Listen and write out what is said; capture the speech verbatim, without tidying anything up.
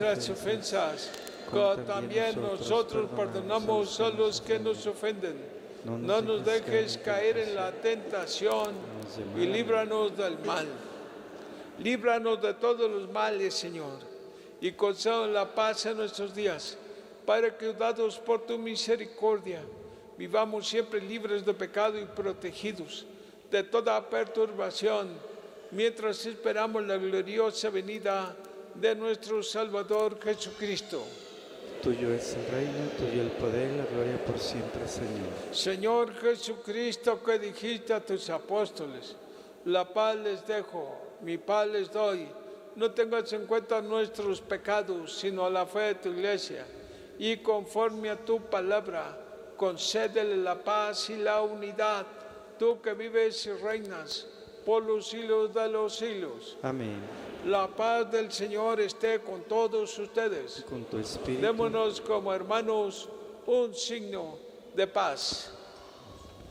Las ofensas, como también nosotros perdonamos a los que nos ofenden. No nos dejes caer en la tentación y líbranos del mal. Líbranos de todos los males, Señor, y concédenos la paz en nuestros días, para que, dados por tu misericordia, vivamos siempre libres de pecado y protegidos de toda perturbación, mientras esperamos la gloriosa venida de nuestro Salvador Jesucristo. Tuyo es el reino, tuyo el poder y la gloria por siempre, Señor. Señor Jesucristo, que dijiste a tus apóstoles, la paz les dejo, mi paz les doy. No tengas en cuenta nuestros pecados, sino la fe de tu iglesia. Y conforme a tu palabra, concédele la paz y la unidad, tú que vives y reinas por los siglos de los siglos. Amén. La paz del Señor esté con todos ustedes. Con tu espíritu. Démonos como hermanos un signo de paz.